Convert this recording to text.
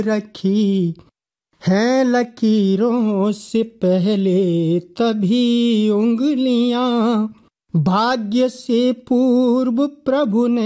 रखी हैं लकीरों से पहले तभी उंगलियां, भाग्य से पूर्व प्रभु ने